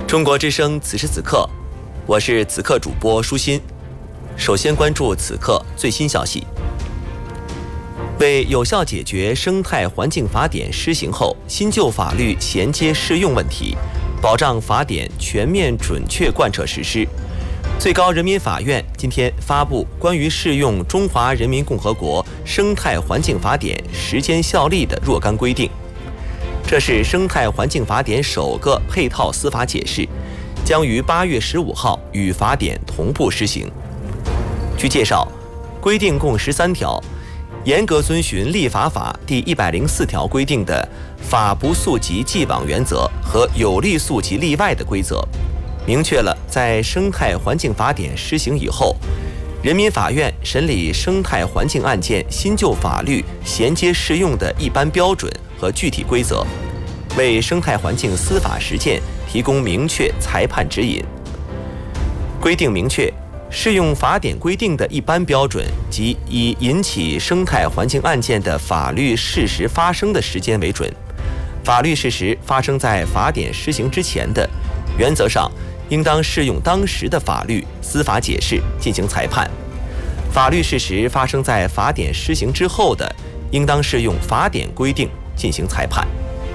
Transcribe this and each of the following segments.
中国之声此时此刻，我是此刻主播舒心。首先关注此刻最新消息。为有效解决生态环境法典施行后新旧法律衔接适用问题，保障法典全面准确贯彻实施，最高人民法院今天发布关于适用《中华人民共和国生态环境法典》时间效力的若干规定。这是生态环境法典首个配套司法解释，将于8月15号与法典同步施行。据介绍，规定共13条，严格遵循立法法第104条规定的法不溯及既往原则和有利溯及例外的规则，明确了在生态环境法典施行以后，人民法院审理生态环境案件新旧法律衔接适用的一般标准和具体规则，为生态环境司法实践提供明确裁判指引。规定明确，适用法典规定的一般标准及以引起生态环境案件的法律事实发生的时间为准，法律事实发生在法典施行之前的，原则上应当适用当时的法律司法解释进行裁判；法律事实发生在法典施行之后的，应当适用法典规定进行裁判。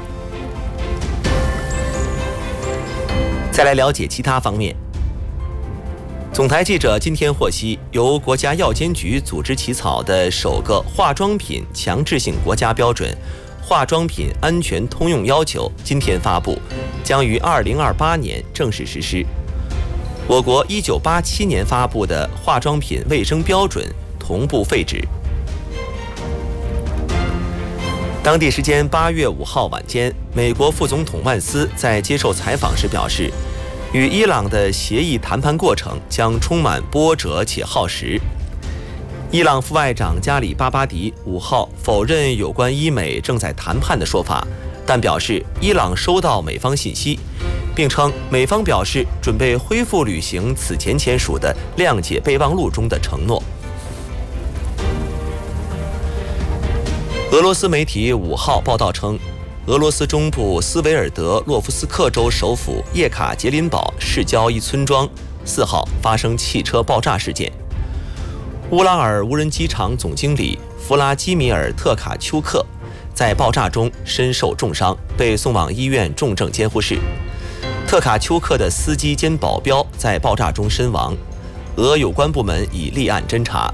再来了解其他方面。总台记者今天获悉，由国家药监局组织起草的首个化妆品强制性国家标准《化妆品安全通用要求》今天发布，将于2028年正式实施。我国1987年发布的化妆品卫生标准同步废止。当地时间8月5号晚间，美国副总统万斯在接受采访时表示，与伊朗的协议谈判过程将充满波折且耗时。伊朗副外长加里巴巴迪5号否认有关伊美正在谈判的说法，但表示伊朗收到美方信息，并称美方表示准备恢复履行此前签署的谅解备忘录中的承诺。俄罗斯媒体5号报道称，俄罗斯中部斯维尔德洛夫斯克州首府叶卡捷琳堡市郊一村庄4号发生汽车爆炸事件。乌拉尔无人机场总经理弗拉基米尔·特卡丘克在爆炸中身受重伤，被送往医院重症监护室。特卡丘克的司机兼保镖在爆炸中身亡，俄有关部门已立案侦查。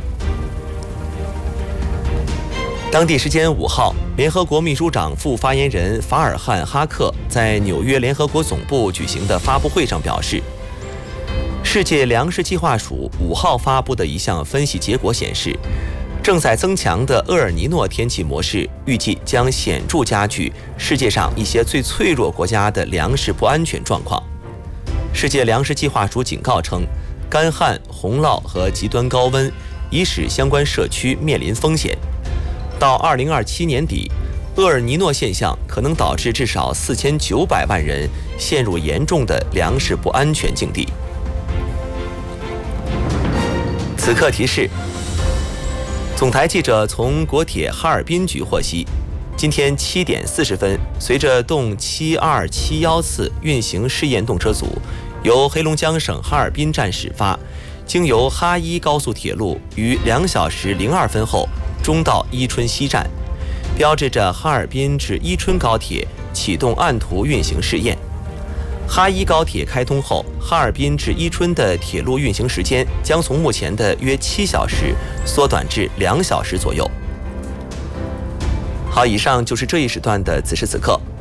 当地时间5号，联合国秘书长副发言人法尔汉·哈克在纽约联合国总部举行的发布会上表示，世界粮食计划署5号发布的一项分析结果显示，正在增强的厄尔尼诺天气模式预计将显著加剧世界上一些最脆弱国家的粮食不安全状况。世界粮食计划署警告称，干旱、洪涝和极端高温已使相关社区面临风险。到2027年底，厄尔尼诺现象可能导致至少4900万人陷入严重的粮食不安全境地。此刻提示：总台记者从国铁哈尔滨局获悉，今天7点40分，随着动7271次运行试验动车组由黑龙江省哈尔滨站始发，经由哈伊高速铁路于2小时02分后中到伊春西站，标志着哈尔滨至伊春高铁启动按图运行试验。哈伊高铁开通后，哈尔滨至伊春的铁路运行时间将从目前的约7小时缩短至2小时左右。好，以上就是这一时段的此时此刻。